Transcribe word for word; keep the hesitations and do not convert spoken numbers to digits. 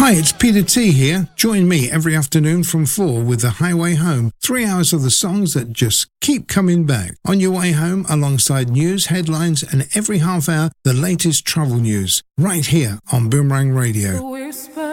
Hi, it's Peter T here. Join me every afternoon from four with The Highway Home. Three hours of the songs that just keep coming back. On your way home, alongside news, headlines, and every half hour, the latest travel news. Right here on Boomerang Radio.